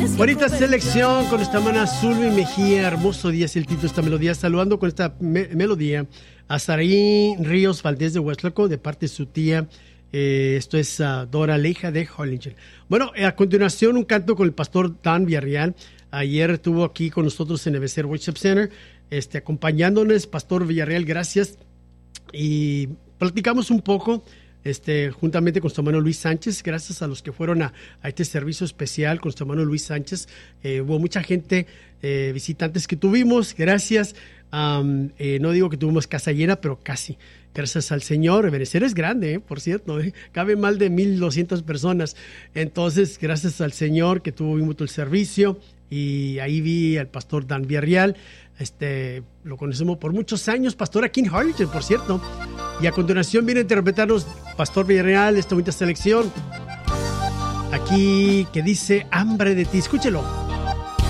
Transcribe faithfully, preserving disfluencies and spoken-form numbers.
Bonita selección con esta hermana Zulmi Mejía. Hermoso día es el título de esta melodía. Saludando con esta me- melodía a Saraí Ríos Valdés de Hueslaco, de parte de su tía. Eh, esto es uh, Dora, la hija de Hollinger. Bueno, eh, a continuación un canto con el pastor Dan Villarreal. Ayer estuvo aquí con nosotros en Ebenezer Worship Center, este, acompañándonos. Pastor Villarreal, gracias. Y platicamos un poco este, juntamente con nuestro hermano Luis Sánchez. Gracias a los que fueron a, a este servicio especial con nuestro hermano Luis Sánchez. Eh, hubo mucha gente, eh, visitantes que tuvimos. Gracias. Um, eh, no digo que tuvimos casa llena, pero casi. Gracias al Señor. Ebenezer es grande, eh, por cierto. Eh. Cabe más de mil doscientas personas. Entonces, gracias al Señor que tuvimos el servicio. Y ahí vi al pastor Dan Villarreal. Este, lo conocemos por muchos años, pastor aquí en Harlingen, por cierto. Y a continuación viene a interpretarnos pastor Villarreal esta bonita selección. Aquí que dice Hambre de ti. Escúchelo.